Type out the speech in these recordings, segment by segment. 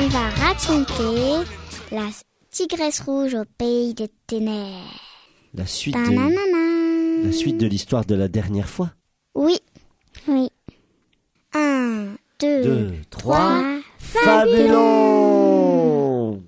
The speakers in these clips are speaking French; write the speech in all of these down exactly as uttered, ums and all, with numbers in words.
va raconter la tigresse rouge au pays des ténèbres. La suite de, la suite de l'histoire de la dernière fois. Oui, oui. Un, deux, deux trois, trois, Fabulon.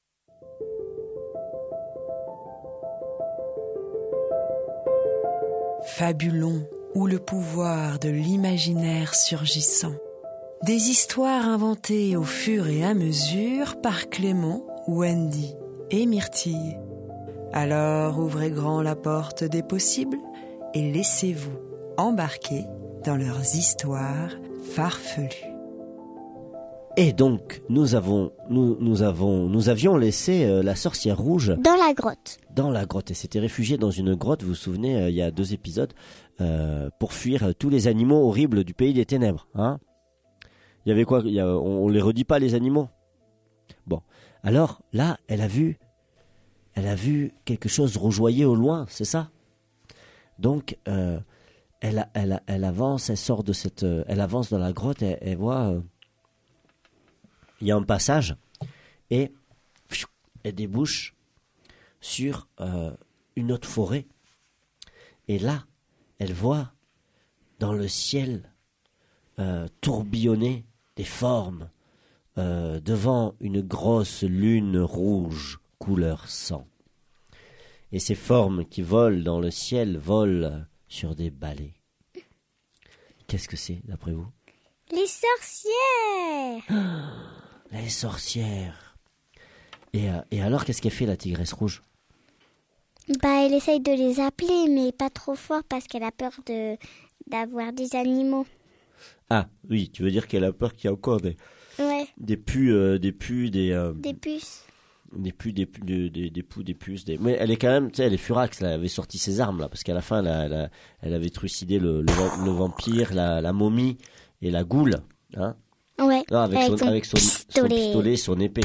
Fabulon, ou le pouvoir de l'imaginaire surgissant. Des histoires inventées au fur et à mesure par Clément, Wendy et Myrtille. Alors ouvrez grand la porte des possibles et laissez-vous embarquer dans leurs histoires farfelues. Et donc, nous avons, nous, nous avons, nous avions laissé euh, la sorcière rouge dans la grotte. Dans la grotte. Elle s'était réfugiée dans une grotte, vous vous souvenez, euh, il y a deux épisodes, euh, pour fuir euh, tous les animaux horribles du pays des ténèbres. Hein, il y avait quoi il y a, on, on les redit pas, les animaux. Bon, alors là, elle a vu, elle a vu quelque chose rougeoyer au loin, c'est ça. Donc, euh, elle, elle, elle avance, elle sort de cette, euh, elle avance dans la grotte, et elle voit. Euh, Il y a un passage et elle débouche sur euh, une autre forêt. Et là, elle voit dans le ciel euh, tourbillonner des formes euh, devant une grosse lune rouge couleur sang. Et ces formes qui volent dans le ciel volent sur des balais. Qu'est-ce que c'est d'après vous ? Les sorcières. Les sorcières. Et, euh, et alors, qu'est-ce qu'elle fait, la tigresse rouge ? Bah, elle essaye de les appeler, mais pas trop fort parce qu'elle a peur de d'avoir des animaux. Ah, oui, tu veux dire qu'elle a peur qu'il y a encore des... Ouais. Des pus, euh, des pus, des... Euh, des puces. Des pus, des pus, des, des, des poux, des puces. Des... Mais elle est quand même, tu sais, elle est furax, là, elle avait sorti ses armes, là, parce qu'à la fin, elle, a, elle, a, elle avait trucidé le, le, le vampire, la, la momie et la goule, hein. Ouais, non, avec, avec, son, avec son, pistolet. son pistolet, son épée.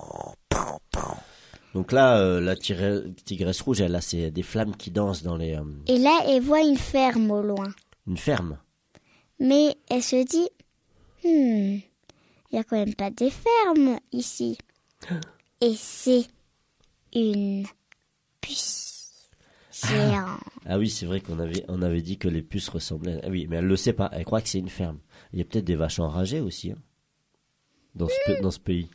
Donc là, euh, la tigre, tigresse rouge, elle a ses, des flammes qui dansent dans les... Euh... Et là, elle voit une ferme au loin. Une ferme. Mais elle se dit, hmm, il n'y a quand même pas de ferme ici. Et c'est une puce géante. Ah, ah oui, c'est vrai qu'on avait, on avait dit que les puces ressemblaient... Ah oui, mais elle ne le sait pas, elle croit que c'est une ferme. Il y a peut-être des vaches enragées aussi, hein, dans, ce, dans ce pays.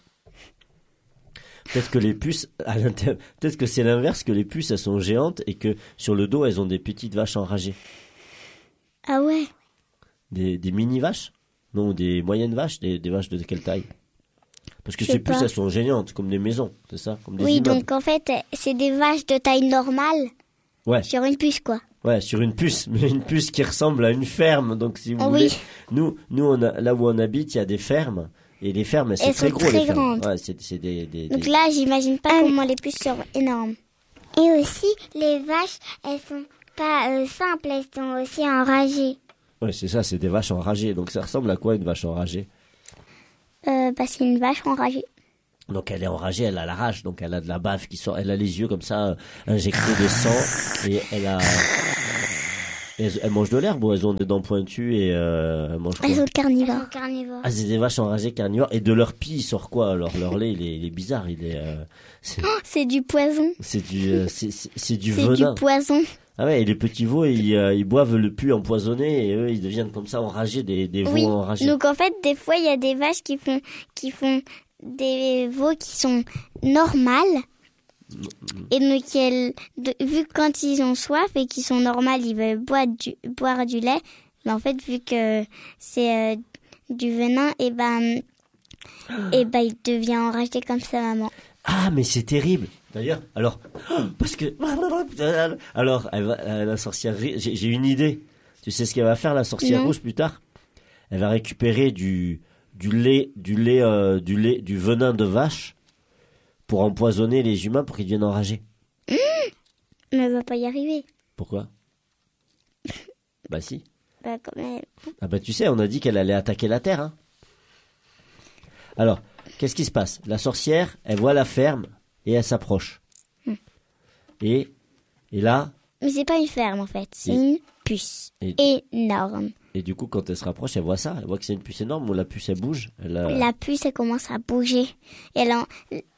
Peut-être que les puces, à l'intérieur, peut-être que c'est l'inverse, que les puces, elles sont géantes et que sur le dos, elles ont des petites vaches enragées. Ah ouais. Des, des mini-vaches ? Non, des moyennes vaches, des, des vaches de quelle taille ? Parce que Je ces sais puces, pas. elles sont géantes, comme des maisons, c'est ça ? Comme des Oui, immeubles. donc en fait, c'est des vaches de taille normale. Ouais. Sur une puce, quoi. Ouais, sur une puce, mais une puce qui ressemble à une ferme. Donc, si vous oh, voulez, oui. nous, nous on a, là où on habite, il y a des fermes. Et les fermes, c'est elles très sont gros, très les fermes. grandes. Ouais, c'est, c'est des, des, Donc des... là, j'imagine pas euh, comment les puces sont énormes. Et aussi, les vaches, elles sont pas euh, simples, elles sont aussi enragées. Ouais, c'est ça, c'est des vaches enragées. Donc, ça ressemble à quoi, une vache enragée ? euh, Bah, c'est une vache enragée. Donc, elle est enragée, elle a la rage. Donc, elle a de la bave qui sort. Elle a les yeux comme ça, euh, injectés de sang. Et elle a... Elles, elles mangent de l'herbe ou elles ont des dents pointues et euh, elles mangent quoi ? Elles sont carnivores. Elles sont carnivores. Ah, c'est des vaches enragées carnivores. Et de leur pie, il sort quoi ? Alors, leur lait, il est, il est bizarre. Il est, euh, c'est... Oh, c'est du poison. C'est du, euh, c'est, c'est, c'est du c'est venin. du poison. Ah ouais, et les petits veaux, ils, euh, ils boivent le pu empoisonné et eux, ils deviennent comme ça enragés, des, des veaux oui. enragés. Donc en fait, des fois, il y a des vaches qui font, qui font des veaux qui sont normales. Et donc, elles, de, vu que quand ils ont soif et qu'ils sont normales, ils veulent boire du, boire du lait. Mais en fait, vu que c'est euh, du venin, et ben, et ben, il devient enragé comme sa maman. Ah, mais c'est terrible. D'ailleurs, alors, parce que, alors, elle va, la sorcière, j'ai, j'ai une idée. Tu sais ce qu'elle va faire, la sorcière non. rouge, plus tard ? Elle va récupérer du, du lait, du lait, euh, du lait, du venin de vache pour empoisonner les humains pour qu'ils deviennent enragés. Mmh Mais elle va pas y arriver. Pourquoi ? Bah si. Bah quand même. Ah bah tu sais, on a dit qu'elle allait attaquer la terre. Hein. Alors, qu'est-ce qui se passe ? La sorcière, elle voit la ferme et elle s'approche. Mmh. Et, et là... Mais c'est pas une ferme en fait, c'est et, une puce et, énorme. Et du coup, quand elle se rapproche, elle voit ça. Elle voit que c'est une puce énorme où la puce, elle bouge. Elle, euh... La puce, elle commence à bouger. Et elle en...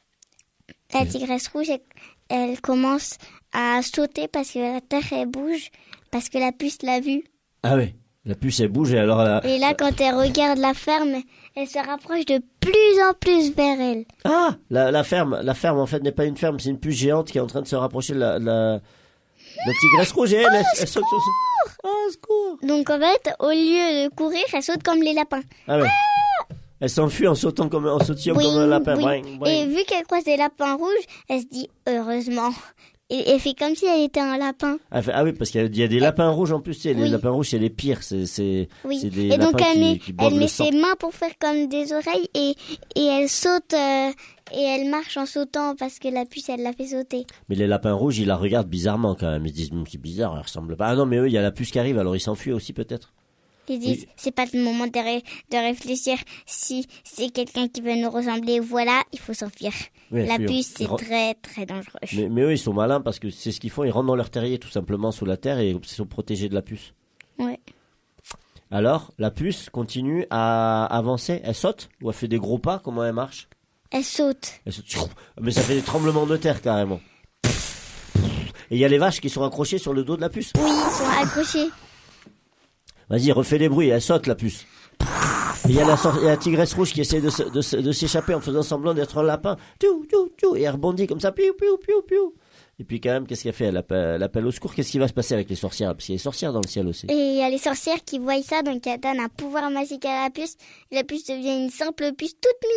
La tigresse rouge, elle, elle commence à sauter parce que la terre, elle bouge. Parce que la puce l'a vue. Ah ouais, la puce, elle bouge et alors... Elle... Et là, quand elle regarde la ferme, elle se rapproche de plus en plus vers elle. Ah, la, la ferme, la ferme, en fait, n'est pas une ferme. C'est une puce géante qui est en train de se rapprocher de la, la, la tigresse rouge. Et elle, oh, elle, elle saute sur... Oh, secours! Donc en fait, au lieu de courir, elle saute comme les lapins. Ah ouais. Ah, elle s'enfuit en sautant comme en sautillant oui, comme un lapin. Oui. Boing, boing. Et vu qu'elle croise des lapins rouges, elle se dit heureusement. Et elle fait comme si elle était un lapin. Elle fait, ah oui, parce qu'il y a des lapins rouges en plus. Tu sais, les oui. lapins rouges, c'est les pires. C'est, c'est, oui. c'est des et donc lapins elle qui, met, qui boivent elle met le sang. ses mains pour faire comme des oreilles et, et elle saute euh, et elle marche en sautant parce que la puce, elle l'a fait sauter. Mais les lapins rouges, ils la regardent bizarrement quand même. Ils se disent, c'est bizarre, elle ressemble pas. Ah non, mais eux, il y a la puce qui arrive, alors ils s'enfuient aussi peut-être. Ils disent, oui. C'est pas le moment de, ré- de réfléchir si c'est quelqu'un qui veut nous ressembler. Voilà, il faut s'enfuir. Oui, la puce, c'est re... très, très dangereux. Mais, mais eux, ils sont malins parce que c'est ce qu'ils font. Ils rentrent dans leur terrier tout simplement sous la terre et ils sont protégés de la puce. Ouais. Alors, la puce continue à avancer. Elle saute ou elle fait des gros pas? Comment elle marche? Elle saute. Elle saute. Mais ça fait des tremblements de terre carrément. Et il y a les vaches qui sont accrochées sur le dos de la puce? Oui, ils sont accrochés. Vas-y, refais les bruits, elle saute la puce. Et il y a la, sor- y a la tigresse rouge qui essaie de, se, de, de s'échapper en faisant semblant d'être un lapin. Tchou, tchou, tchou, et elle rebondit comme ça. Piou, piou, piou, piou. Et puis quand même, qu'est-ce qu'elle fait? Elle appelle, elle appelle au secours. Qu'est-ce qui va se passer avec les sorcières? Parce qu'il y a des sorcières dans le ciel aussi. Et il y a les sorcières qui voient ça, donc elles donnent un pouvoir magique à la puce. Et la puce devient une simple puce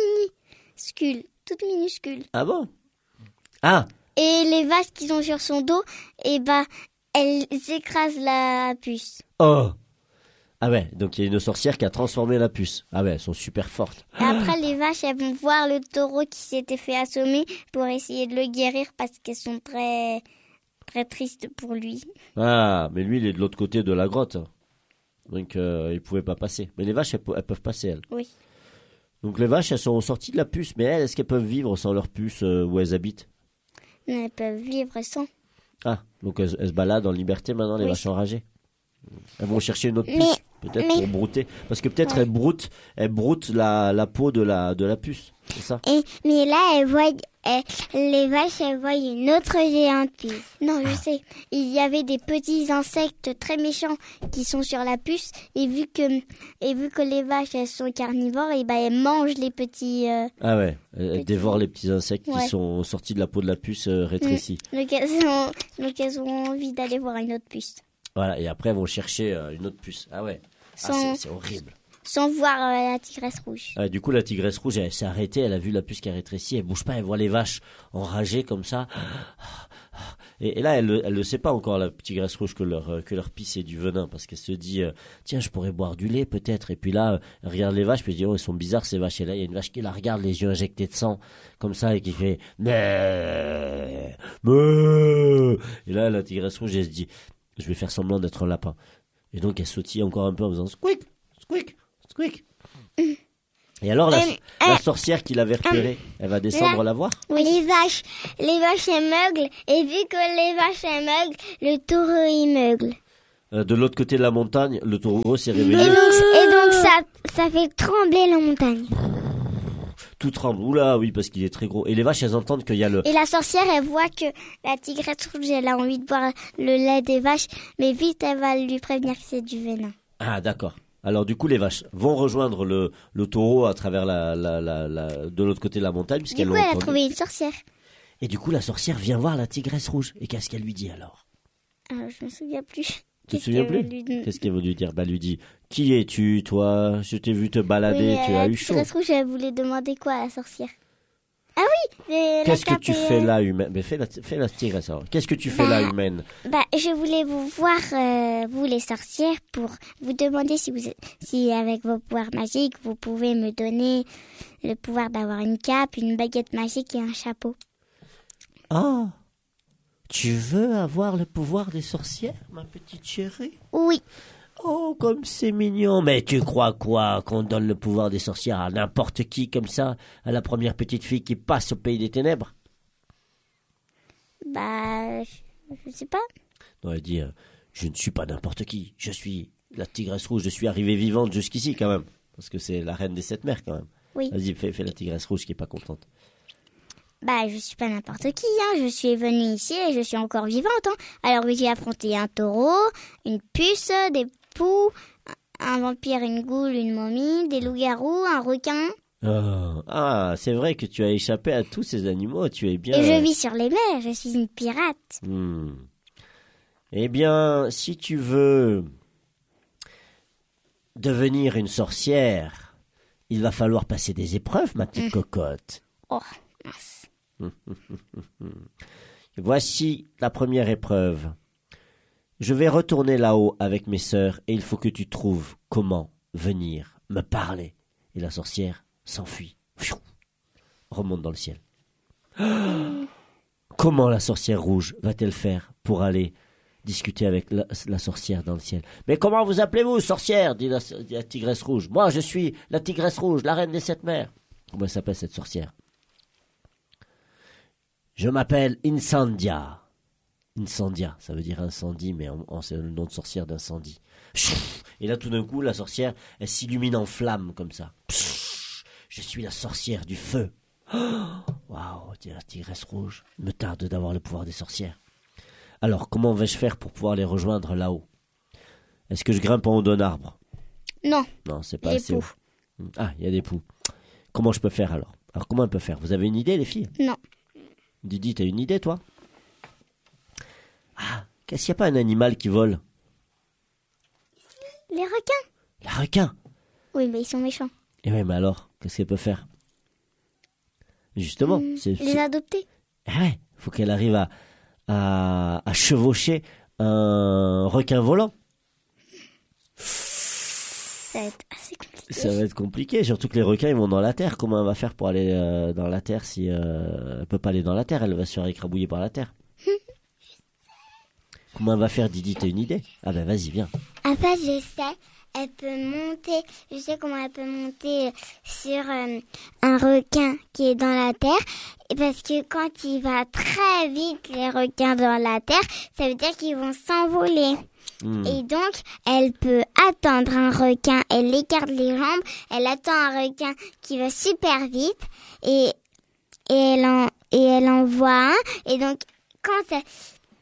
toute minuscule. Toute minuscule. Ah bon? Ah! Et les vaches qui sont sur son dos, et bah, elles écrasent la puce. Oh! Ah ouais, donc il y a une sorcière qui a transformé la puce. Ah ouais, elles sont super fortes. Et après, les vaches, elles vont voir le taureau qui s'était fait assommer pour essayer de le guérir parce qu'elles sont très, très tristes pour lui. Ah, mais lui, il est de l'autre côté de la grotte. Donc, euh, il pouvait pas passer. Mais les vaches, elles, elles peuvent passer, elles. Oui. Donc, les vaches, elles sont sorties de la puce. Mais elles, est-ce qu'elles peuvent vivre sans leur puce euh, où elles habitent? Mais elles peuvent vivre sans. Ah, donc elles, elles se baladent en liberté maintenant, les oui. vaches enragées. Elles vont chercher une autre puce. Mais... Peut-être mais... pour brouter. Parce que peut-être ouais. elles broutent, elles broutent la, la peau de la, de la puce. C'est ça? Et, mais là, elles voient, elles, les vaches, elles voient une autre géante puce. Non, je sais. Il y avait des petits insectes très méchants qui sont sur la puce. Et vu que, et vu que les vaches, elles sont carnivores, et ben, elles mangent les petits... Euh, ah ouais, elles petits... dévorent les petits insectes ouais. qui sont sortis de la peau de la puce euh, rétrécie. Mmh. Donc, elles ont, donc elles ont envie d'aller voir une autre puce. Voilà, et après, elles vont chercher euh, une autre puce. Ah ouais, sans, ah, c'est, c'est horrible. Sans voir euh, la tigresse rouge. Ah, du coup, la tigresse rouge, elle, elle s'est arrêtée, elle a vu la puce qui a rétréci, elle bouge pas, elle voit les vaches enragées comme ça. Et, et là, elle ne le sait pas encore, la tigresse rouge, que leur, euh, que leur pisse est du venin, parce qu'elle se dit, euh, tiens, je pourrais boire du lait peut-être. Et puis là, euh, elle regarde les vaches, puis elle dit, oh, elles sont bizarres ces vaches. Et là, il y a une vache qui la regarde, les yeux injectés de sang, comme ça, et qui fait, mais, mais. Et là, la tigresse rouge, elle se dit, je vais faire semblant d'être un lapin. Et donc, elle sautille encore un peu en faisant squeak, squeak, squeak. Et alors, la, euh, la sorcière qui l'avait repérée, euh, elle va descendre là, la voir? Oui, les vaches, les vaches, elles meuglent. Et vu que les vaches, elles meuglent, le taureau, il meugle. Euh, de l'autre côté de la montagne, le taureau s'est réveillé. Et donc, et donc ça, ça fait trembler la montagne. Tout tremble. Oula, oui, parce qu'il est très gros. Et les vaches, elles entendent qu'il y a le... Et la sorcière, elle voit que la tigresse rouge, elle a envie de boire le lait des vaches, mais vite, elle va lui prévenir que c'est du venin. Ah, d'accord. Alors, du coup, les vaches vont rejoindre le, le taureau à travers la, la, la, la, de l'autre côté de la montagne, puisqu'elles l'ont entendu. Du coup, elle a trouvé une sorcière. Et du coup, la sorcière vient voir la tigresse rouge. Et qu'est-ce qu'elle lui dit, alors? euh, Je me souviens plus. Tu te souviens plus? Lui... Qu'est-ce qu'elle veut lui dire? Bah, elle lui dit, qui es-tu, toi? Je t'ai vu te balader, oui, tu euh, as eu chaud. La tigresse rouge, elle voulait demander quoi à la sorcière? Ah oui, qu'est-ce que tu fais là, humaine? Mais fais la, fais la tigresse alors. Qu'est-ce que tu fais bah, là, humaine? Bah, je voulais vous voir, euh, vous les sorcières, pour vous demander si vous, si avec vos pouvoirs magiques, vous pouvez me donner le pouvoir d'avoir une cape, une baguette magique et un chapeau. Ah, tu veux avoir le pouvoir des sorcières, ma petite chérie? Oui. Oh, comme c'est mignon. Mais tu crois quoi? Qu'on donne le pouvoir des sorcières à n'importe qui comme ça? À la première petite fille qui passe au pays des ténèbres? Bah, je sais pas. Non, elle dit, euh, je ne suis pas n'importe qui. Je suis La tigresse rouge, je suis arrivée vivante jusqu'ici quand même. Parce que c'est la reine des sept mers quand même. Oui. Vas-y, fais, fais la tigresse rouge qui est pas contente. Bah, je suis pas n'importe qui, hein. Je suis venue ici et je suis encore vivante, hein. Alors oui, j'ai affronté un taureau, une puce, des poux, un vampire, une goule, une momie, des loups-garous, un requin. Oh. Ah, c'est vrai que tu as échappé à tous ces animaux. Tu es bien. Et je vis sur les mers. Je suis une pirate. Hmm. Eh bien, si tu veux devenir une sorcière, il va falloir passer des épreuves, ma petite mmh. cocotte. Oh, mince. Voici la première épreuve. Je vais retourner là-haut avec mes sœurs et il faut que tu trouves comment venir me parler. Et la sorcière s'enfuit. Remonte dans le ciel. Comment la sorcière rouge va-t-elle faire pour aller discuter avec la, la sorcière dans le ciel? Mais comment vous appelez-vous, sorcière? dit la, dit la tigresse rouge. Moi, je suis la tigresse rouge, la reine des sept mers. Comment elle s'appelle cette sorcière? Je m'appelle Incendia. Incendia, ça veut dire incendie, mais en, en, c'est le nom de sorcière d'incendie. Et là, tout d'un coup, la sorcière, elle s'illumine en flamme comme ça. Je suis la sorcière du feu. Waouh, dit la tigresse rouge. Il me tarde d'avoir le pouvoir des sorcières. Alors, comment vais-je faire pour pouvoir les rejoindre là-haut? Est-ce que je grimpe en haut d'un arbre? Non. Non, c'est pas des assez haut. poux. Ah, il y a des poux. Comment je peux faire alors? Alors, comment elle peut faire? Vous avez une idée, les filles? Non. Didi, t'as une idée, toi? Ah, qu'est-ce qu'il n'y a pas un animal qui vole? Les requins. Les requins? Oui, mais ils sont méchants. Eh oui, mais alors, qu'est-ce qu'elle peut faire? Justement, mmh, c'est... Les c'est... adopter. Eh ouais, faut qu'elle arrive à, à, à chevaucher un requin volant. Ça va être assez compliqué. Ça va être compliqué, surtout que les requins, ils vont dans la terre. Comment elle va faire pour aller euh, dans la terre si euh, elle peut pas aller dans la terre? Elle va se faire écrabouiller par la terre. Comment elle va faire, Didi? T'as une idée? Ah ben vas-y, viens. En fait, je sais, elle peut monter, je sais comment elle peut monter sur euh, un requin qui est dans la terre. Parce que quand il va très vite, les requins dans la terre, ça veut dire qu'ils vont s'envoler. Mmh. Et donc, elle peut attendre un requin, elle écarte les jambes, elle attend un requin qui va super vite et, et, elle, en, et elle en voit un. Et donc, quand, elle,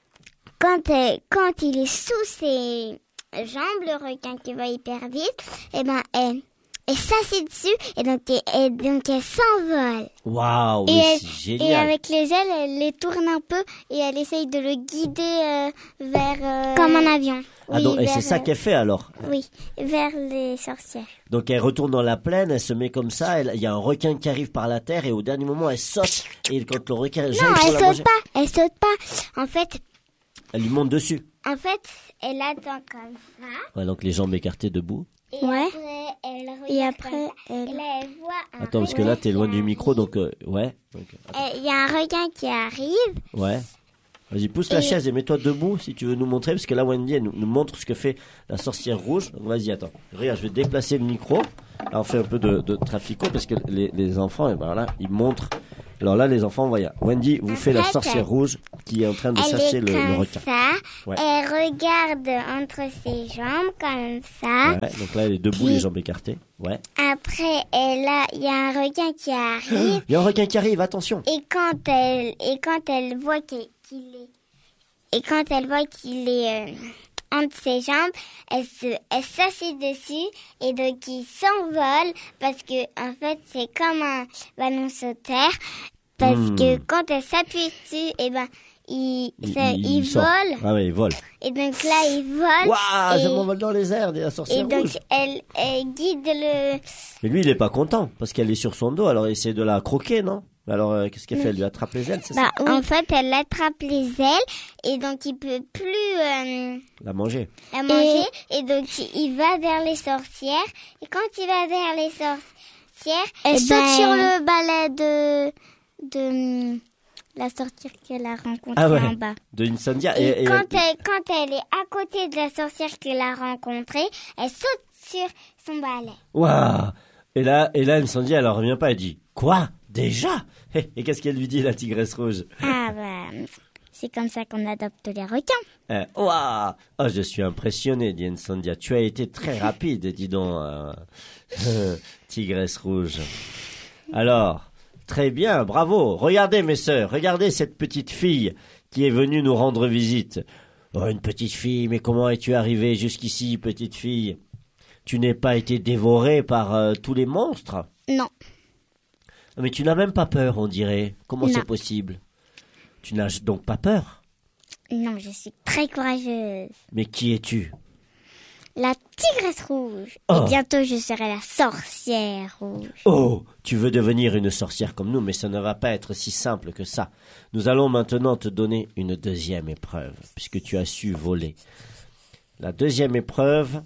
quand, elle, quand il est sous ses jambes, le requin qui va hyper vite, et ben elle, elle s'assied dessus et donc, et, et donc elle s'envole. Waouh, et, mais elle, c'est génial. Et avec les ailes, elle les tourne un peu et elle essaye de le guider euh, vers... Euh, Comme un avion. Ah oui, donc, et vers, c'est ça qu'elle fait alors? Oui, vers les sorcières. Donc elle retourne dans la plaine, elle se met comme ça, il y a un requin qui arrive par la terre et au dernier moment elle saute. Et quand le requin... Non, elle saute manger, pas, elle saute pas. En fait... Elle lui monte dessus. En fait, elle attend comme ça. Ouais, donc les jambes écartées debout. Et ouais. après, elle regarde. Et après, elle... Et là, elle voit un Attends, parce que là, t'es loin du micro, donc... Euh, ouais. Il y a un requin qui arrive. Ouais. Vas-y, pousse la et... chaise et mets-toi debout si tu veux nous montrer, parce que là, Wendy, elle nous, nous montre ce que fait la sorcière rouge. Donc vas-y, attends. Regarde, je vais déplacer le micro. Là, on fait un peu de, de trafico, parce que les, les enfants, et ben là, ils montrent... Alors là, les enfants, voyez, Wendy vous en fait, fait la sorcière rouge qui est en train de chasser le, le requin. Ça. Ouais. Elle regarde entre ses jambes comme ça. Ouais, donc là, elle est debout, puis, les jambes écartées. Ouais. Après, elle a, il y a un requin qui arrive. Il y a un requin qui arrive, attention. Et quand elle, et quand elle voit qu'il, qu'il est, et quand elle voit qu'il est euh, entre ses jambes, elle se, elle s'assied dessus et donc il s'envole parce que en fait c'est comme un ballon sauteur parce mmh. que quand elle s'appuie dessus, et ben il, il, ça, il, il vole. Ah oui, il vole. Et donc là il vole. Waouh, je m'envole dans les airs, la sorcière rouge. Et donc elle, elle guide le. Mais lui il est pas content parce qu'elle est sur son dos, alors il essaie de la croquer, non? Alors, euh, qu'est-ce qu'elle fait? Elle lui attrape les ailes, c'est bah, ça? oui. En fait, elle attrape les ailes et donc il peut plus euh, la manger. La manger et... et donc il va vers les sorcières. Et quand il va vers les sorcières, elle saute ben... sur le balai de de la sorcière qu'elle a rencontrée ah ouais, en bas. De Incendia. Et, et, et quand, elle... Elle, quand elle est à côté de la sorcière qu'elle a rencontrée, elle saute sur son balai. Waouh! Et là, et là, Incendia, elle en revient pas. Elle dit quoi? Déjà? Et qu'est-ce qu'elle lui dit, la tigresse rouge? Ah bah, c'est comme ça qu'on adopte les requins. Eh, ouah oh, je suis impressionné, dit Sandia. Tu as été très rapide, dis donc, euh, tigresse rouge. Alors, très bien, bravo. Regardez, mes sœurs, regardez cette petite fille qui est venue nous rendre visite. Oh, une petite fille, mais comment es-tu arrivée jusqu'ici, petite fille? Tu n'es pas été dévorée par euh, tous les monstres? Non. Mais tu n'as même pas peur, on dirait. Comment Non. c'est possible? Tu n'as donc pas peur? Non, je suis très courageuse. Mais qui es-tu? La tigresse rouge. Oh. Et bientôt, je serai la sorcière rouge. Oh, tu veux devenir une sorcière comme nous, mais ça ne va pas être si simple que ça. Nous allons maintenant te donner une deuxième épreuve, puisque tu as su voler. La deuxième épreuve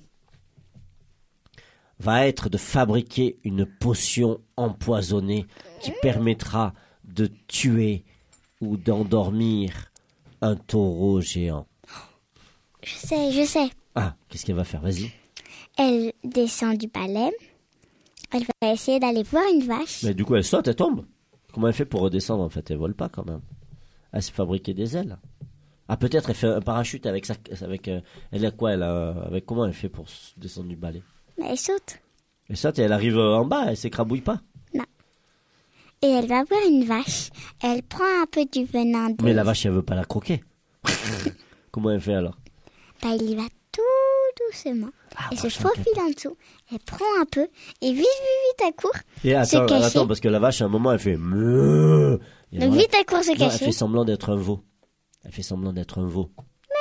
va être de fabriquer une potion empoisonnée qui permettra de tuer ou d'endormir un taureau géant. Je sais, je sais. Ah, qu'est-ce qu'elle va faire? Vas-y. Elle descend du palais. Elle va essayer d'aller voir une vache. Mais du coup, elle saute, elle tombe. Comment elle fait pour redescendre, en fait? Elle vole pas, quand même. Elle s'est fabriqué des ailes. Ah, peut-être elle fait un parachute avec sa... Avec, euh, elle a quoi elle a, avec comment elle fait pour s- descendre du balai? Mais elle saute. Elle saute et elle arrive en bas, elle s'écrabouille pas. Et elle va voir une vache. Elle prend un peu du venin de... Mais la vache, elle veut pas la croquer. Comment elle fait, alors? Bah, il y va tout doucement. Ah, Elle se vachement faufile en dessous. Elle prend un peu. Et vite, vite, vite, elle court. Et se attends, cacher. attends, parce que la vache, à un moment, elle fait... Meuh. Et Donc alors, vite, elle court se non, elle cacher. fait semblant d'être un veau. Elle fait semblant d'être un veau.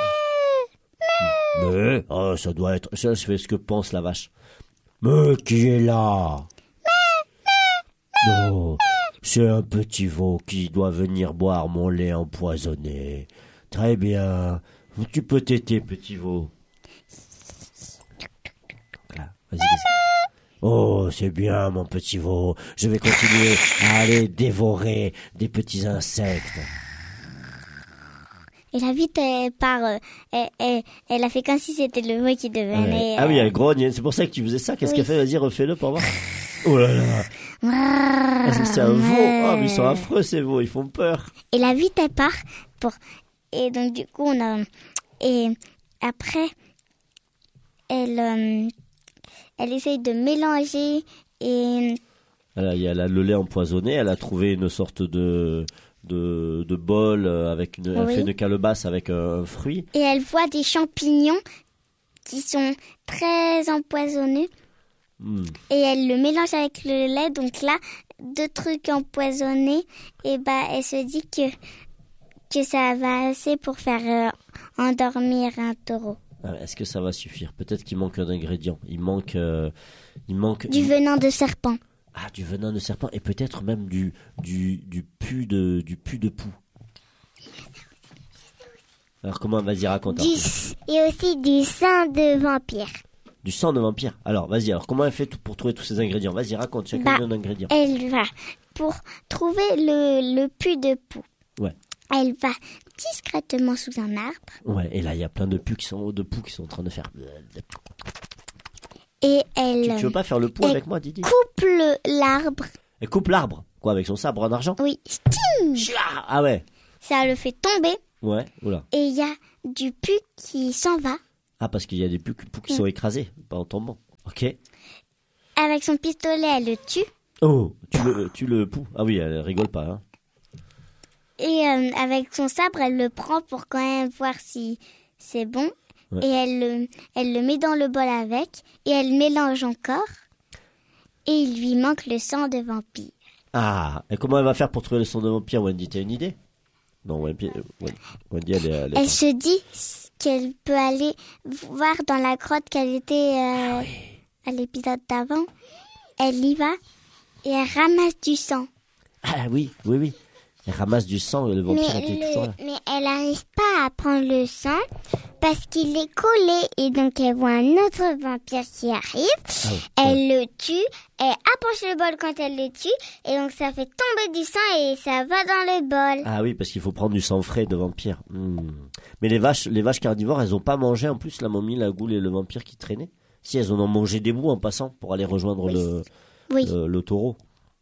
Mais, oh, ça doit être... Ça, je fais ce que pense la vache. Mais qui est là? Non, c'est un petit veau qui doit venir boire mon lait empoisonné. Très bien. Tu peux t'aider, petit veau. Voilà, vas-y, vas-y. Oh, c'est bien, mon petit veau. Je vais continuer à aller dévorer des petits insectes. Et la vite, elle part. euh, Elle, elle, elle a fait comme si c'était le veau qui devenait... Ah oui, euh, elle grogne. C'est pour ça que tu faisais ça. Qu'est-ce Oui. qu'elle fait? Vas-y, refais-le pour voir. Oh là là. Ah, c'est- c'est un veau. Ah, mais ils sont affreux, ces veaux. Ils font peur. Et la vite, elle part pour... Et donc, du coup, on a... Et après, elle, euh, elle essaye de mélanger et... Elle a, elle a le lait empoisonné. Elle a trouvé une sorte de, de, de bol euh, avec une, elle Oui. fait une calebasse avec un, un fruit. Et elle voit des champignons qui sont très empoisonnés. Hmm. Et elle le mélange avec le lait. Donc là, deux trucs empoisonnés. Et bah, elle se dit que, que ça va assez pour faire euh, endormir un taureau. Ah, est-ce que ça va suffire? Peut-être qu'il manque un ingrédient. Il manque, euh, il manque Du venin de serpent. ah, du venin de serpent et peut-être même du, du, du pu de, du pu de poux. Alors comment? Vas-y, raconte. Du, et aussi du sang de vampire. Du sang de vampire. Alors, vas-y. Alors, comment elle fait tout pour trouver tous ces ingrédients? Vas-y, raconte. Chacun Bah, donne un ingrédient. Elle va, pour trouver le, le pu de poux, Ouais. elle va discrètement sous un arbre Ouais. Et là, il y a plein de poux qui sont, de poux qui sont en train de faire. et elle Tu, tu veux pas faire le poux elle avec moi, Didi? coupe le- l'arbre. Elle coupe l'arbre. Quoi, avec son sabre en argent? Oui, sting, Chia Ah ouais. ça le fait tomber Ouais. Oula. et il y a du pu qui s'en va. Ah, parce qu'il y a des poux, poux qui sont écrasés, pas en tombant. Ok. Avec son pistolet, elle le tue. Oh, tu le, tu le poux. Ah oui, elle rigole pas. Hein. Et euh, avec son sabre, elle le prend pour quand même voir si c'est bon. Ouais. Et elle le, elle le met dans le bol avec. Et elle mélange encore. Et il lui manque le sang de vampire. Ah, et comment elle va faire pour trouver le sang de vampire, Wendy? T'as une idée? Non, Wendy, euh, Wendy, elle est... Elle est Elle se dit qu'elle peut aller voir dans la grotte qu'elle était euh, à l'épisode d'avant. Elle y va et elle ramasse du sang. Ah oui, oui, oui. Elle ramasse du sang et le vampire Mais, était le- toujours là. mais elle n'arrive pas à prendre le sang parce qu'il est collé. Et donc elle voit un autre vampire qui arrive. Ah oui, Elle ouais. le tue. Elle approche le bol quand elle le tue. Et donc ça fait tomber du sang et ça va dans le bol. Ah oui, parce qu'il faut prendre du sang frais de vampire. Hmm. Mais les vaches, les vaches carnivores, elles ont pas mangé en plus la momie, la goule et le vampire qui traînaient. Si, elles en ont mangé des bouts en passant pour aller rejoindre le, Oui. le, le taureau.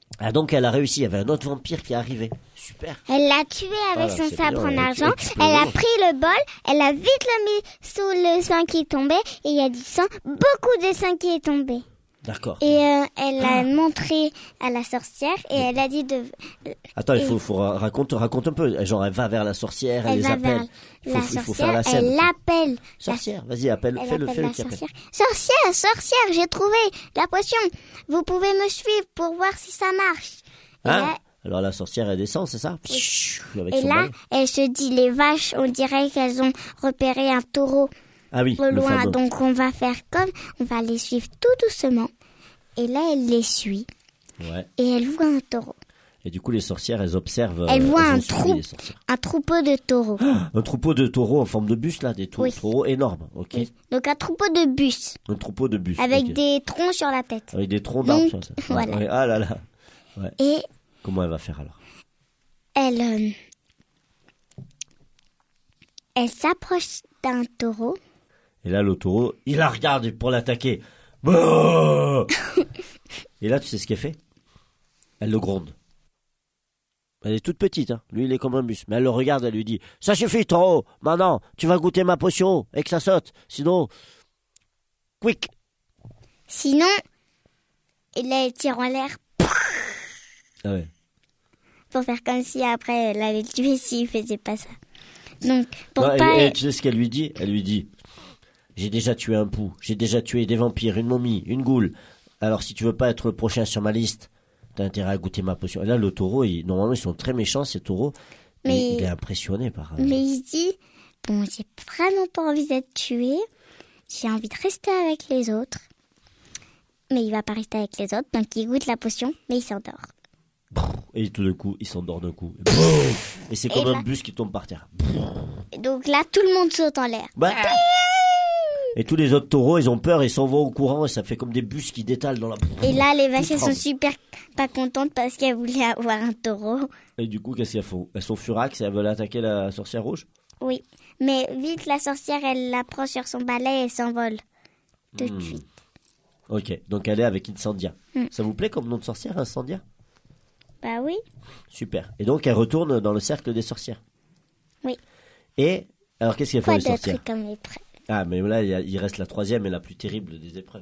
Ah, donc elle a réussi. Il y avait un autre vampire qui est arrivé. Super. Elle l'a tué avec Voilà, son c'est sabre bien, en elle a argent. explosé. Elle a pris le bol, elle a vite le mis sous le sang qui tombait et il y a du sang, beaucoup de sang qui est tombé. D'accord. Et euh, elle a montré à la sorcière et elle a dit de... Attends, il faut, faut ra- raconte, raconte un peu. Genre, elle va vers la sorcière, elle, Elle les va appelle. vers Il la faut, il faut sorcière, faire la scène. elle l'appelle. Sorcière, vas-y, appelle, Elle fais-le, appelle fais-le la qui appelle. sorcière. Sorcière, sorcière, j'ai trouvé la potion. Vous pouvez me suivre pour voir si ça marche. Et Hein là, Alors la sorcière, elle descend, c'est ça? Pshhh, avec et son là, balai. elle se dit, les vaches, on dirait qu'elles ont repéré un taureau Ah oui, au le loin. fameux. Donc on va faire comme, on va les suivre tout doucement. Et là, elle les suit Ouais. et elle voit un taureau. Et du coup, les sorcières, elles observent. Elle euh, voit elles un ont suivi trou- les sorcières. Un troupeau de taureaux. Un troupeau de taureaux en forme de bus, là, des tou- Oui. taureaux énormes, ok? Oui. Donc un troupeau de bus Un troupeau de bus. avec ok. des troncs sur la tête. Avec des troncs d'arbres. Donc, sur ça. voilà. Ouais, ah là là. Et Comment elle va faire alors? elle, euh, elle s'approche d'un taureau. Et là, le taureau, il la regarde pour l'attaquer. Bah Et là, tu sais ce qu'elle fait? Elle le gronde. Elle est toute petite, hein. Lui, il est comme un bus. Mais elle le regarde, elle lui dit, ça suffit, taureau. Maintenant, tu vas goûter ma potion et que ça saute. Sinon, quick. Sinon, et là, elle tire en l'air Ah ouais. pour faire comme si après elle l'avait tué s'il faisait pas ça. Donc, pour Non, elle- pas... elle- tu sais ce qu'elle lui dit? Elle lui dit, j'ai déjà tué un pou, j'ai déjà tué des vampires, une momie, une goule. Alors si tu veux pas être le prochain sur ma liste, t'as intérêt à goûter ma potion. Et là, le taureau, il- normalement, ils sont très méchants, ces taureaux. Mais Mais- il est impressionné par... euh, Mais il se dit, bon, j'ai vraiment pas envie d'être tué. J'ai envie de rester avec les autres. Mais il va pas rester avec les autres, donc il goûte la potion, mais il s'endort. Et tout d'un coup, il s'endort d'un coup. Et c'est comme Et un là- bus qui tombe par terre. Et donc là, tout le monde saute en l'air. Bah. Et tous les autres taureaux, ils ont peur, ils s'en vont au courant et ça fait comme des bus qui détalent dans la... Et là, les vaches, elles sont tremblent. super pas contentes parce qu'elles voulaient avoir un taureau. Et du coup, qu'est-ce qu'elles font? Elles sont furax et elles veulent attaquer la sorcière rouge? Oui, mais vite, la sorcière, elle la prend sur son balai et s'envole. Tout Hmm. de suite. Ok, donc elle est avec Incendia. Hmm. Ça vous plaît comme nom de sorcière, Incendia? Bah oui. Super. Et donc elle retourne dans le cercle des sorcières. Oui. Et alors qu'est-ce qu'elles font Quoi les d'autre sorcières? comme les prêts? Ah mais là il, y a- il reste la troisième et la plus terrible des épreuves.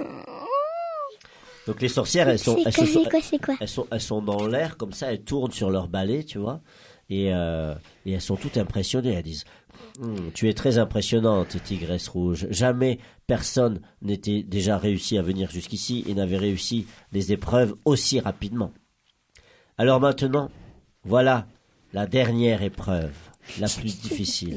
Donc les sorcières elles sont C'est elles quoi, se sont- c'est quoi, c'est quoi? elles sont elles sont dans l'air comme ça, elles tournent sur leur balai, tu vois, et euh, et elles sont toutes impressionnées. Elles disent Hum, tu es très impressionnante, tigresse rouge. Jamais personne n'était déjà réussi à venir jusqu'ici et n'avait réussi les épreuves aussi rapidement. Alors maintenant, voilà la dernière épreuve, la plus difficile.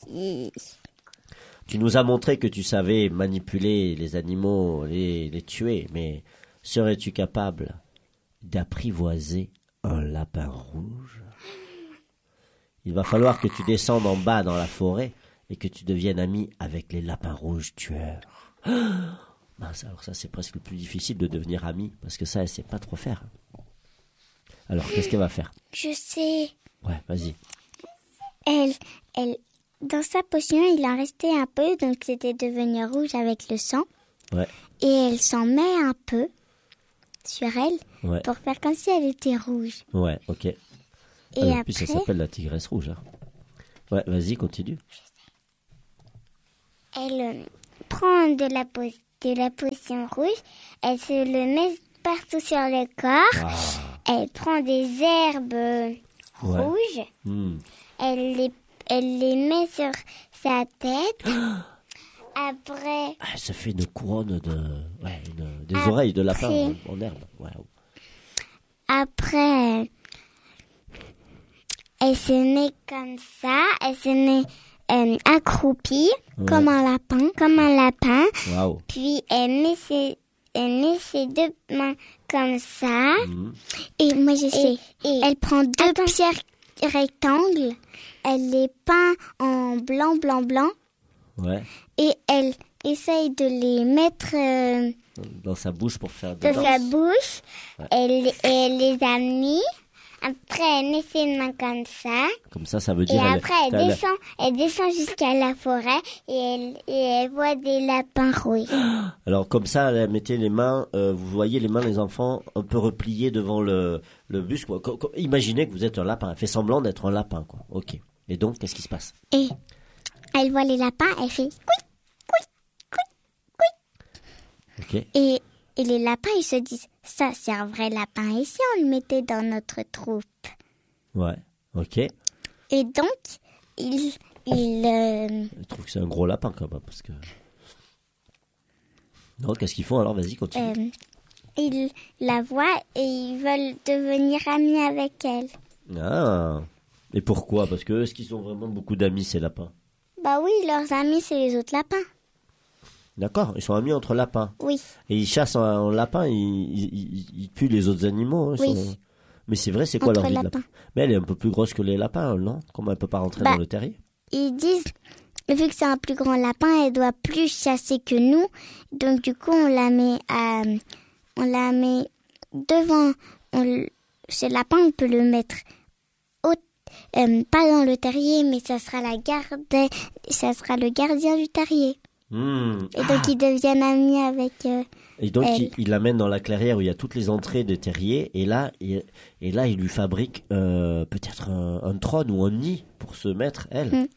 Tu nous as montré que tu savais manipuler les animaux, les, les tuer, mais serais-tu capable d'apprivoiser un lapin rouge? Il va falloir que tu descendes en bas dans la forêt et que tu deviennes ami avec les lapins rouges tueurs. Mince, alors ça c'est presque le plus difficile de devenir ami, parce que ça elle sait pas trop faire. Alors qu'est-ce qu'elle va faire? Je sais. Ouais, vas-y. Elle, elle, dans sa potion, il en restait un peu, donc c'était devenu rouge avec le sang. Ouais, Et elle s'en met un peu sur elle ouais, pour faire comme si elle était rouge. ouais, ok. Et Ah, en après, plus ça s'appelle la tigresse rouge. Hein. Ouais, vas-y, continue. elle euh, prend de la, po- de la potion rouge, elle se le met partout sur le corps, Ah, elle prend des herbes euh, ouais. rouges, Hmm. elle les, elle les met sur sa tête. Après, Ah, ça fait une couronne de, ouais, une- des Après- oreilles de lapin en, en herbe. Ouais. après, euh, elle se met comme ça, elle se met euh, accroupie, Ouais. comme un lapin, comme un lapin. Waouh. Puis elle met ses, elle met ses deux mains comme ça. Mhm. Et moi je sais, elle prend deux pierres rectangles, elle les peint en blanc, blanc, blanc. Ouais. Et elle essaye de les mettre euh, Dans sa bouche pour faire des dans sa danses. bouche. Ouais. Elle, elle les a mis après, elle met ses mains comme ça. Comme ça, ça veut Et dire... elle- après, elle elle- descend, elle descend jusqu'à la forêt et elle, et elle voit des lapins rouges. Alors comme ça, elle mettait les mains, euh, vous voyez les mains des enfants un peu repliées devant le, le bus. Quoi. Co- co- Imaginez que vous êtes un lapin. Elle fait semblant d'être un lapin. Quoi. Ok. Et donc, qu'est-ce qui se passe? Et elle voit les lapins, elle fait couic, couic, couic, couic. Ok. Et, et les lapins, ils se disent, ça, c'est un vrai lapin. Et si on le mettait dans notre troupe? Ouais. Ok. Et donc, ils, ils, euh, Je trouve que c'est un gros lapin quand même. Parce que... Non, qu'est-ce qu'ils font alors? Vas-y, continue. euh, ils la voient et ils veulent devenir amis avec elle. Ah. Et pourquoi? Parce que est-ce qu'ils ont vraiment beaucoup d'amis, ces lapins? Bah oui, leurs amis, c'est les autres lapins. D'accord, ils sont amis entre lapins. Oui. Et ils chassent un lapin, ils, ils, ils- ils tuent les autres animaux. hein, ils Oui. sont- Mais c'est vrai, c'est quoi Entre leur vie de lapins. lapin? Mais elle est un peu plus grosse que les lapins, elle, non? Comment elle peut pas rentrer Bah. dans le terrier? Ils disent, vu que c'est un plus grand lapin, elle doit plus chasser que nous. Donc du coup, on la met à, on la met devant. On, le- ce lapin, on peut le mettre au, euh, pas dans le terrier, mais ça sera la garde, ça sera le gardien du terrier. Hmm. Et donc ils deviennent amis avec. euh, Et donc, elle. il, il l'amène dans la clairière où il y a toutes les entrées des terriers. Et là, et, et là il lui fabrique euh, peut-être un, un trône ou un nid pour se mettre, elle. Mm.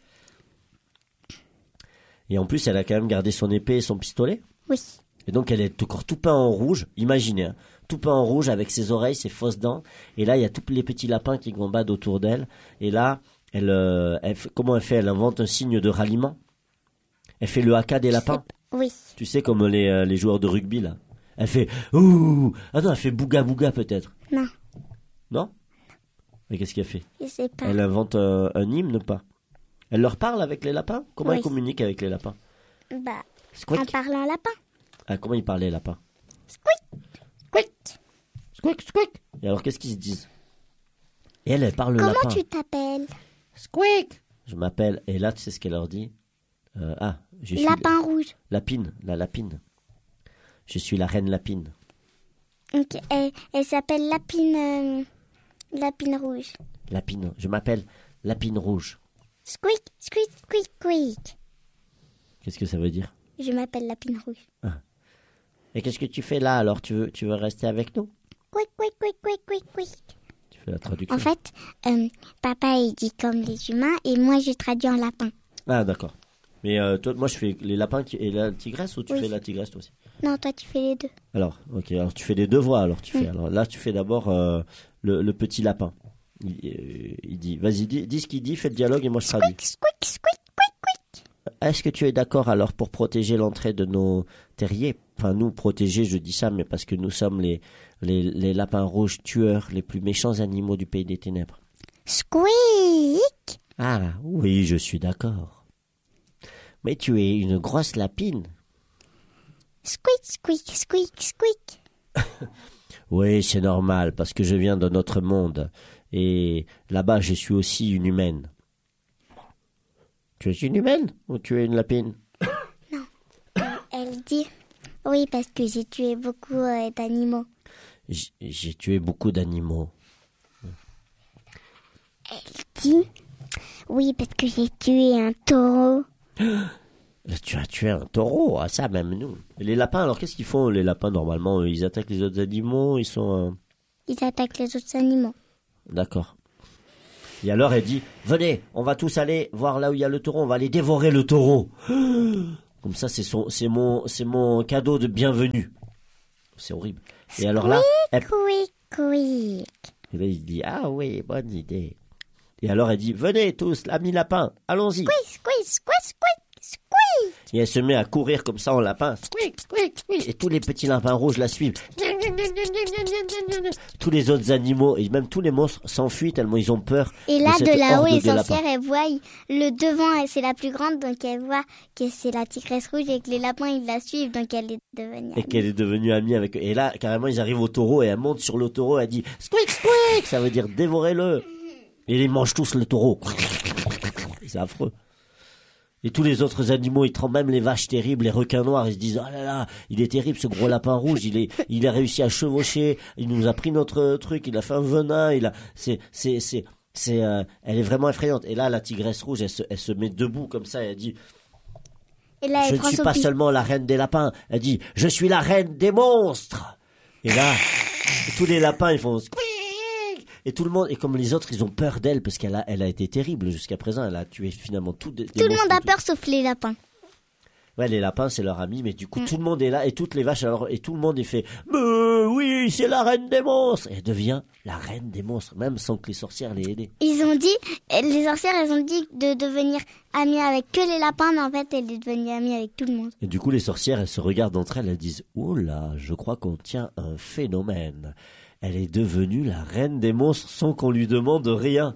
Et en plus, elle a quand même gardé son épée et son pistolet. Oui. Et donc, elle est encore tout peint en rouge. Imaginez, hein, tout peint en rouge avec ses oreilles, ses fausses dents. Et là, il y a tous les petits lapins qui gambadent autour d'elle. Et là, elle, euh, elle fait- comment elle fait? Elle invente un signe de ralliement. Elle fait le haka des lapins. Oui. Tu sais, comme les, euh, les joueurs de rugby, là. Elle fait ouh. Ah non, elle fait bouga bouga peut-être. Non, Non? Mais qu'est-ce qu'elle fait? je sais pas. Elle invente un, un hymne, pas? Elle leur parle avec les lapins? Comment Oui. elle communique avec les lapins? Bah, en Squeak. parlant lapin. Ah, comment ils parlaient, les lapins? Squeak. Squeak. Squeak, squeak. Et alors, qu'est-ce qu'ils se disent? Et elle, elle parle le Comment lapin. tu t'appelles? Squeak. Je m'appelle. Et là, tu sais ce qu'elle leur dit? Euh, ah, je suis Lapin rouge. Lapine, la lapine. Je suis la reine lapine. Ok, elle, elle s'appelle Lapine, euh, Lapine rouge. Lapine. Je m'appelle Lapine rouge. Squeak, squeak, squeak, squeak. Qu'est-ce que ça veut dire? Je m'appelle Lapine rouge. Et qu'est-ce que tu fais là alors? Tu veux, tu veux rester avec nous? Squeak, squeak, squeak, squeak, squeak, squeak. Tu fais la traduction. En fait, euh, papa il dit comme les humains et moi je traduis en lapin. Ah, d'accord. Mais euh, toi, moi, je fais les lapins qui- et la tigresse ou tu Oui. fais la tigresse toi aussi? Non, toi tu fais les deux. Alors, ok. Alors, tu fais les deux voix. Alors, tu fais. Mm. Alors là, tu fais d'abord euh, le, le petit lapin. Il, euh, il dit, vas-y, dis, dis ce qu'il dit, fais le dialogue et moi je traduis. Squeak, squeak, squeak, squeak, squeak. Est-ce que tu es d'accord alors pour protéger l'entrée de nos terriers? Enfin, nous, protéger, je dis ça, mais parce que nous sommes les, les, les lapins rouges tueurs, les plus méchants animaux du pays des ténèbres. Squeak. Ah, oui, je suis d'accord. Mais tu es une grosse lapine. Squeak, squeak, squeak, squeak. Oui, c'est normal, parce que je viens d'un autre monde. Et là-bas, je suis aussi une humaine. Tu es une humaine ou tu es une lapine? Elle dit oui parce que j'ai tué beaucoup euh, d'animaux. J- J'ai tué beaucoup d'animaux. Dit oui parce que j'ai tué un taureau. Tu as tué un taureau, ah, ça même nous. Et les lapins, alors qu'est-ce qu'ils font les lapins normalement? Ils attaquent les autres animaux, ils sont... euh, Ils attaquent les autres animaux. D'accord. Et alors elle dit, venez, on va tous aller voir là où il y a le taureau, on va aller dévorer le taureau. Comme ça, c'est son, c'est mon, c'est mon cadeau de bienvenue. C'est horrible. Et alors là, elle- Squeak, squeak. et là, il dit, ah oui, bonne idée. Et alors elle dit, venez tous, l'ami lapin, allons-y. Squeak, squeak, squeak, squeak, squeak. Et elle se met à courir comme ça en lapin. Squeak, squeak, squeak. Et tous les petits lapins rouges la suivent. Tous les autres animaux et même tous les monstres s'enfuient tellement ils ont peur. Et là, cette de là-haut, horde les de lapins. sorcières, elles voient le devant, et c'est la plus grande, donc elles voient que c'est la tigresse rouge et que les lapins, ils la suivent, donc elle est devenue Et qu'elle est devenue amie avec eux. Et là, carrément, ils arrivent au taureau et elle monte sur le taureau. Elle dit squeak, squeak. Ça veut dire dévorez-le. Et ils mangent tous le taureau. C'est affreux. Et tous les autres animaux, ils tremblent, même les vaches terribles, les requins noirs, ils se disent, oh là là, il est terrible ce gros lapin rouge, il est, il a réussi à chevaucher, il nous a pris notre truc, il a fait un venin, il a, c'est, c'est, c'est, c'est, euh, elle est vraiment effrayante. Et là, la tigresse rouge, elle se, elle se met debout comme ça, et elle dit, Et là, je elle ne prend suis son pas pi- seulement la reine des lapins, elle dit, je suis la reine des monstres. Et là, tous les lapins, ils font squeak. Et tout le monde, et comme les autres, ils ont peur d'elle parce qu'elle a, elle a été terrible jusqu'à présent. Elle a tué finalement tout. Des, des Tout le monstres monde a et tout. peur sauf les lapins. Ouais, les lapins, c'est leur ami, mais du coup, Mm. tout le monde est là et toutes les vaches. Alors, et tout le monde est fait. Mais oui, c'est la reine des monstres. Et elle devient la reine des monstres, même sans que les sorcières l'aient aidée. Ils ont dit, les sorcières, elles ont dit de devenir amies avec que les lapins, mais en fait, elle est devenue amie avec tout le monde. Et du coup, les sorcières, elles se regardent entre elles, elles disent, oh là, je crois qu'on tient un phénomène. Elle est devenue la reine des monstres sans qu'on lui demande rien.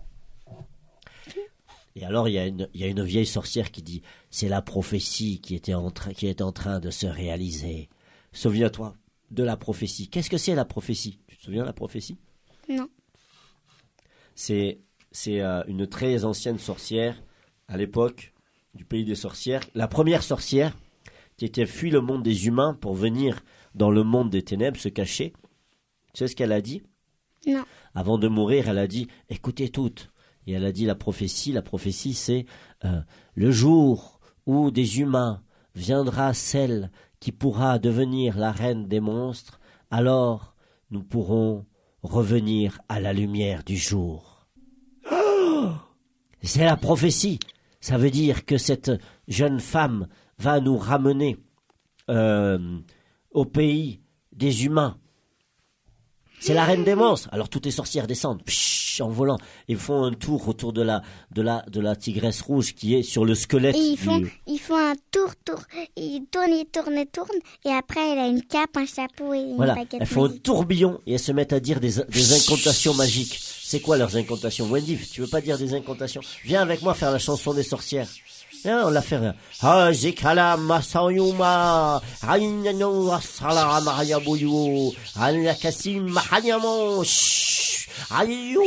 Et alors, il y a une, il y a une vieille sorcière qui dit, c'est la prophétie qui était en train, qui est en train de se réaliser. Souviens-toi de la prophétie. Qu'est-ce que c'est la prophétie? Tu te souviens de la prophétie? Non. C'est, c'est euh, une très ancienne sorcière à l'époque du pays des sorcières. La première sorcière qui était fui le monde des humains pour venir dans le monde des ténèbres se cacher. Tu sais ce qu'elle a dit? Non. Avant de mourir, elle a dit « Écoutez toutes ». Et elle a dit la prophétie. La prophétie, c'est euh, le jour où des humains viendra celle qui pourra devenir la reine des monstres, alors nous pourrons revenir à la lumière du jour. Oh, c'est la prophétie. Ça veut dire que cette jeune femme va nous ramener euh, au pays des humains. C'est la reine des monstres. Alors toutes les sorcières descendent psh, en volant et font un tour autour de la de la de la tigresse rouge qui est sur le squelette. Et ils font, du... ils font un tour, tour. Ils tournent, ils tournent, ils tournent. Et après, elle a une cape, un chapeau et une Voilà, baguette elles font un magique. tourbillon et elles se mettent à dire des, des incantations magiques. C'est quoi leurs incantations? Wendy, tu veux pas dire des incantations? Viens avec moi faire la chanson des sorcières. Viens, on la fait. Ah, zikala masayuma, ayinano asala mariabuyu, alakasim mahanyamo, ayu,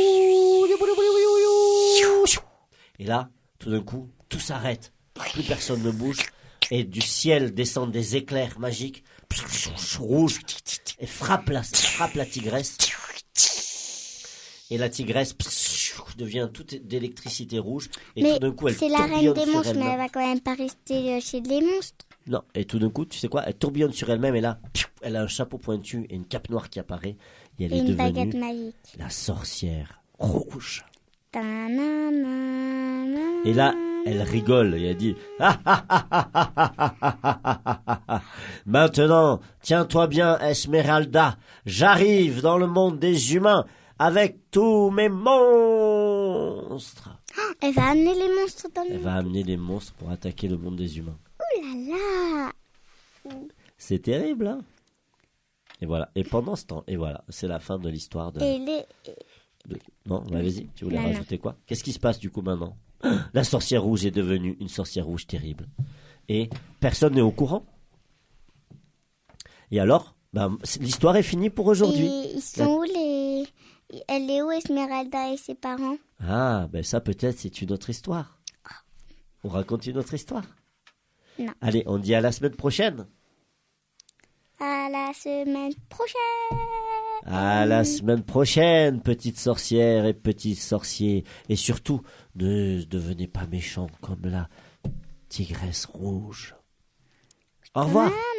et là, tout d'un coup, tout s'arrête. Plus personne ne bouge. Et du ciel descendent des éclairs magiques, rouges, et frappent la, frappent la tigresse. Et la tigresse devient toute d'électricité rouge. Et Mais tout d'un coup, elle c'est la reine tourbillonne des sur monstres, mais elle-même. elle va quand même pas rester euh, chez les monstres. Non, et tout d'un coup, tu sais quoi? Elle tourbillonne sur elle-même et là, elle a un chapeau pointu et une cape noire qui apparaît. Et elle Et est une baguette devenue magique. la sorcière rouge. Ta-na-na-na. Et là, elle rigole et elle dit ah, ah, ah, ah, ah, ah, ah, ah, ah, ah, ah. Maintenant, tiens-toi bien, Esmeralda. J'arrive dans le monde des humains avec tous mes monstres. Oh, elle va amener les monstres dans le Elle va amener les monstres pour attaquer le monde des humains. Oh là là. C'est terrible, hein? Et voilà. Et pendant ce temps, et voilà, c'est la fin de l'histoire de... Et les... de- Non, bah, vas-y, tu voulais Non, non. rajouter quoi? Qu'est-ce qui se passe du coup maintenant? La sorcière rouge est devenue une sorcière rouge terrible. Et personne n'est au courant. Et alors, bah, c'est- l'histoire est finie pour aujourd'hui. Et ils sont où les... Elle est où Esmeralda et ses parents? Ah, ben ça peut-être c'est une autre histoire. On raconte une autre histoire. Non. Allez, on dit à la semaine prochaine. À la semaine prochaine. À la semaine prochaine, petite sorcière et petits sorciers. Et surtout, ne devenez pas méchants comme la tigresse rouge. Au revoir. Ah,